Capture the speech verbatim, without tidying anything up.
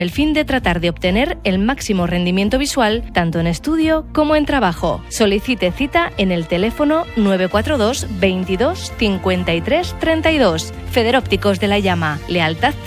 el fin de tratar de obtener el máximo rendimiento visual tanto en estudio como en trabajo. Solicite cita en el teléfono nueve cuatro dos veintidós cincuenta y tres treinta y dos. Federópticos de la Llama. Lealtad